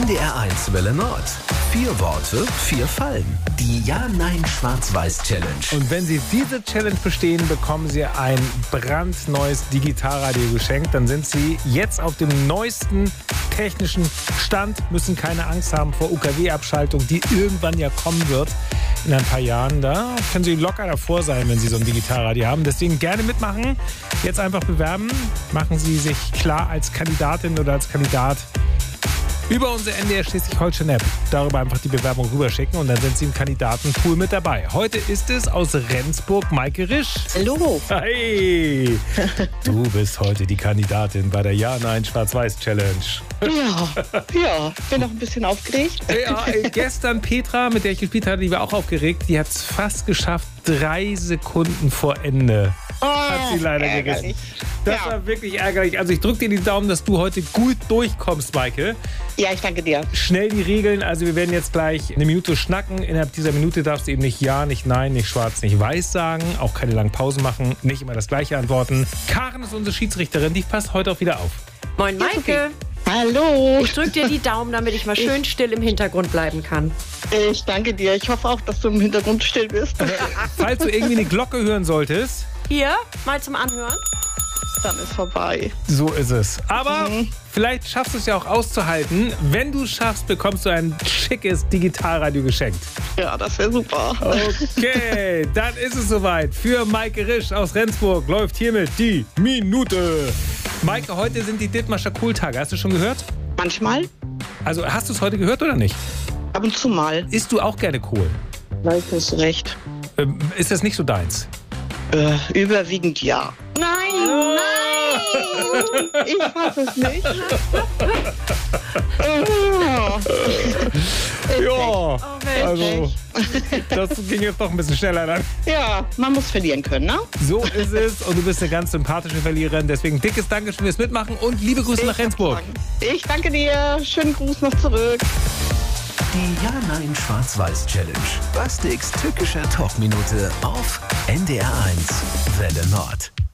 NDR1 Welle Nord. 4 Worte, 4 Fallen. Die Ja-Nein-Schwarz-Weiß-Challenge. Und wenn Sie diese Challenge bestehen, bekommen Sie ein brandneues Digitalradio geschenkt. Dann sind Sie jetzt auf dem neuesten technischen Stand, müssen keine Angst haben vor UKW-Abschaltung, die irgendwann ja kommen wird in ein paar Jahren. Da können Sie locker davor sein, wenn Sie so ein Digitalradio haben. Deswegen gerne mitmachen. Jetzt einfach bewerben. Machen Sie sich klar als Kandidatin oder als Kandidat über unsere NDR Schleswig-Holstein-App. Darüber einfach die Bewerbung rüberschicken und dann sind Sie im Kandidatenpool mit dabei. Heute ist es aus Rendsburg Maike Risch. Hallo. Hey, du bist heute die Kandidatin bei der Ja-Nein-Schwarz-Weiß-Challenge. Ja, bin noch ein bisschen aufgeregt. Ja, gestern Petra, mit der ich gespielt hatte, die war auch aufgeregt. Die hat es fast geschafft, 3 Sekunden vor Ende. Hat sie leider gerissen. Das war wirklich ärgerlich. Also ich drücke dir die Daumen, dass du heute gut durchkommst, Maike. Ja, ich danke dir. Schnell die Regeln. Also wir werden jetzt gleich eine Minute schnacken. Innerhalb dieser Minute darfst du eben nicht Ja, nicht Nein, nicht Schwarz, nicht Weiß sagen. Auch keine langen Pausen machen. Nicht immer das Gleiche antworten. Karen ist unsere Schiedsrichterin. Die passt heute auch wieder auf. Moin Maike. Hallo. Ich drücke dir die Daumen, damit ich mal schön still im Hintergrund bleiben kann. Ich danke dir. Ich hoffe auch, dass du im Hintergrund still bist. Falls du irgendwie eine Glocke hören solltest. Hier, mal zum Anhören. Dann ist vorbei. So ist es. Aber vielleicht schaffst du es ja auch auszuhalten. Wenn du es schaffst, bekommst du ein schickes Digitalradio geschenkt. Ja, das wäre super. Okay, dann ist es soweit. Für Maike Risch aus Rendsburg läuft hiermit die Minute. Maike, heute sind die Dithmarscher Kohltage. Hast du schon gehört? Manchmal, Also hast du es heute gehört oder nicht? ab und zu mal. Isst du auch gerne Kohl? Weiß nicht recht. Ist das nicht so deins? Überwiegend ja. Nein, Ich fasse es nicht. Ja, Mensch. also das ging jetzt doch ein bisschen schneller dann. Ja, man muss verlieren können, ne? So ist es und du bist eine ganz sympathische Verliererin. Deswegen dickes Dankeschön fürs Mitmachen und liebe Grüße nach Rendsburg. Ich danke dir. Schönen Gruß noch zurück. Die Ja-Nein-Schwarz-Weiß-Challenge. Bastiks tückische Talkminute auf NDR1 Welle Nord.